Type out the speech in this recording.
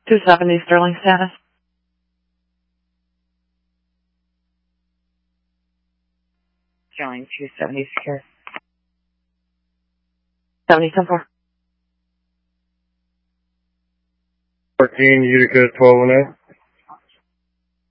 270 Sterling status. Showing 270 secure. 70-4. 14, Utica 12-1.